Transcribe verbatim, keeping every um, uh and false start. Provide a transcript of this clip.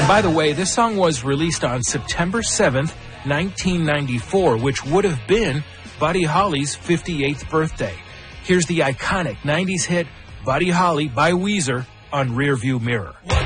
And by the way, this song was released on September seventh, nineteen ninety-four, which would have been Buddy Holly's fifty-eighth birthday. Here's the iconic nineties hit Buddy Holly by Weezer on Rearview Mirror.